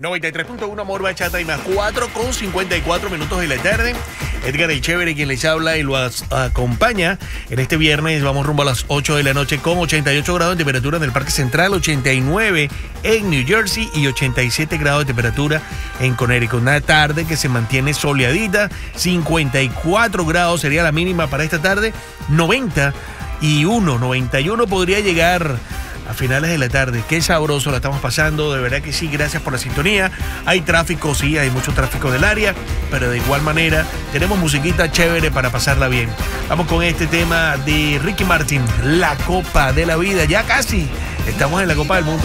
93.1 Amor Bachata y más 4:54 de la tarde. Edgar el Chévere, quien les habla y lo acompaña en este viernes. Vamos rumbo a las 8 de la noche con 88 grados de temperatura en el Parque Central, 89 en New Jersey y 87 grados de temperatura en Connecticut. Una tarde que se mantiene soleadita, 54 grados sería la mínima para esta tarde, 91 podría llegar a finales de la tarde. Qué sabroso la estamos pasando, de verdad que sí, gracias por la sintonía. Hay tráfico, sí, hay mucho tráfico del área, pero de igual manera tenemos musiquita chévere para pasarla bien. Vamos con este tema de Ricky Martin, la Copa de la Vida. Ya casi estamos en la Copa del Mundo.